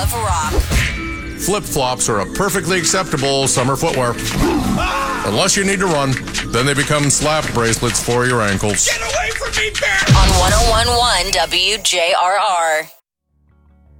of rock. Flip-flops are a perfectly acceptable summer footwear. Unless you need to run, then they become slap bracelets for your ankles. Get away from me, bear! On 101.1 WJRR.